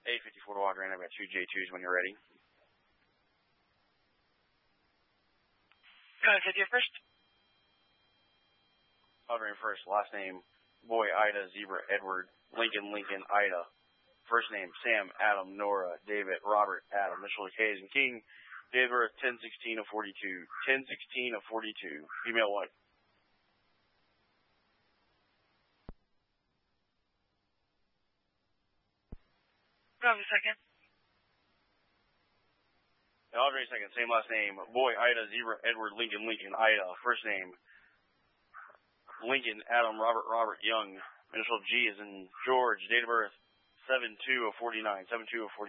854 to Walker, and I've got two J2s when you're ready. Go ahead, take your first. Ordering first, last name, Boy, Ida, Zebra, Edward, Lincoln, Ida. First name, Sam, Adam, Nora, David, Robert, Adam, initial K's and King. Date of birth, 10/16 of 42. 10/16 of 42. Female what? Hold on a second. Audrey, second, same last name. Boy, Ida, Zebra, Edward, Lincoln, Ida. First name, Lincoln, Adam, Robert, Young. Initial G is in George. Date of birth, 7/2 of 49. 7/2 of 49.